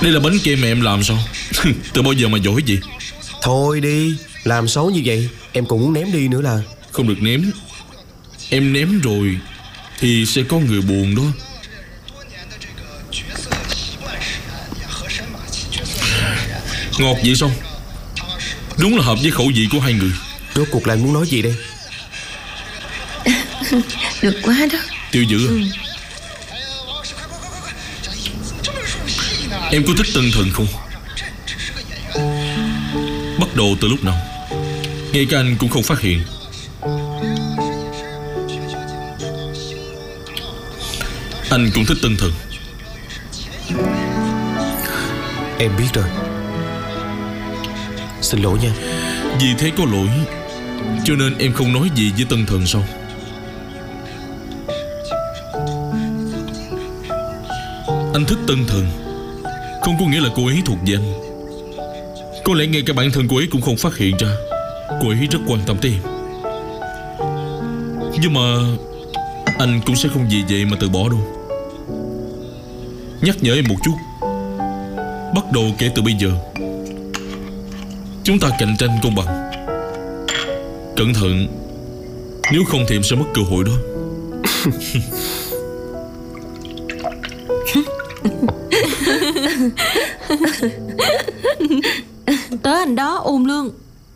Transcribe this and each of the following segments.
Đây là bánh kem em làm sao? Từ bao giờ mà giỏi gì? Thôi đi, làm xấu như vậy em cũng muốn ném đi nữa là. Không được ném. Em ném rồi thì sẽ có người buồn đó. Ngọt vậy sao? Đúng là hợp với khẩu vị của hai người. Rốt cuộc là anh muốn nói gì đây? Được quá đó. Tiêu Dữ à? Em có thích Tân Thần không? Bắt đầu từ lúc nào? Ngay cả anh cũng không phát hiện. Anh cũng thích Tân Thần. Em biết rồi. Xin lỗi nha. Vì thế có lỗi cho nên em không nói gì với Tân Thần sao? Anh thích Tân Thần không có nghĩa là cô ấy thuộc về anh. Có lẽ ngay cả bản thân cô ấy cũng không phát hiện ra cô ấy rất quan tâm tới em. Nhưng mà anh cũng sẽ không vì vậy mà từ bỏ đâu. Nhắc nhở em một chút. Bắt đầu kể từ bây giờ chúng ta cạnh tranh công bằng. Cẩn thận, nếu không thì em sẽ mất cơ hội đó. Tới anh đó ôn lương.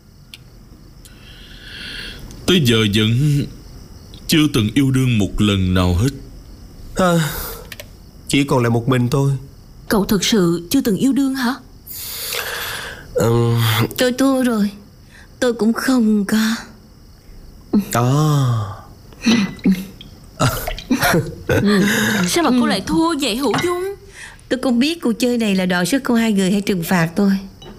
Tới giờ vẫn chưa từng yêu đương một lần nào hết. Chỉ còn lại một mình thôi. Cậu thực sự chưa từng yêu đương hả? Tôi thua rồi. Tôi cũng không có. Sao mà cô lại thua vậy Hữu Dung? Tôi không biết cuộc chơi này là đọ sức của hai người hay trừng phạt tôi.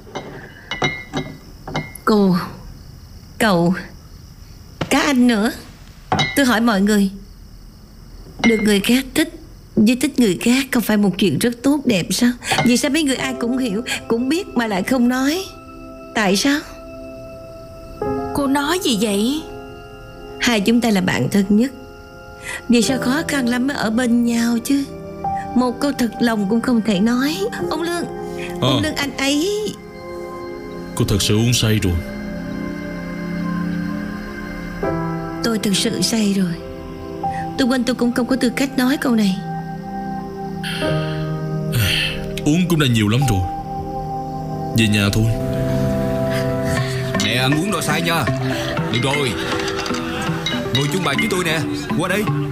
Cô, cậu, cả anh nữa. Tôi hỏi mọi người, được người khác thích với thích người khác không phải một chuyện rất tốt đẹp sao? Vì sao mấy người ai cũng hiểu, cũng biết mà lại không nói? Tại sao? Cô nói gì vậy? Hai chúng ta là bạn thân nhất. Vì sao khó khăn lắm mới ở bên nhau chứ? Một câu thật lòng cũng không thể nói. Ông Lương, ông Lương, anh ấy. Cô thật sự uống say rồi. Tôi thực sự say rồi. Tôi quên tôi cũng không có tư cách nói câu này. Uống cũng đã nhiều lắm rồi. Về nhà thôi. Nè, ăn uống đồ sai nha. Được rồi, ngồi chung bàn với tôi nè. Qua đây.